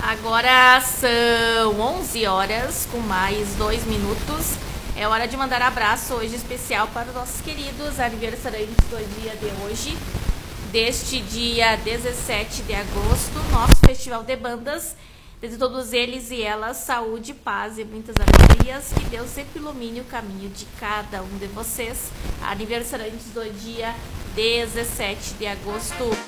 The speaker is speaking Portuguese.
Agora são 11 horas com mais 2 minutos. É hora de mandar abraço hoje especial para os nossos queridos aniversariantes do dia de hoje. Deste dia 17 de agosto, nosso Festival de Bandas. Desejo a todos eles e elas saúde, paz e muitas alegrias. Que Deus sempre ilumine o caminho de cada um de vocês. Aniversariantes do dia 17 de agosto.